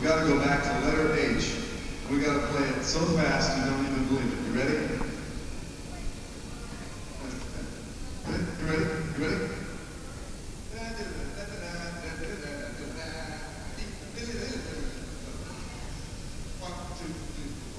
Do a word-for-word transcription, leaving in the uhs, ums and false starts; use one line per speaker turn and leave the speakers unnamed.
we've got to go back to letter H. We got to play it so fast you don't even believe it. You ready?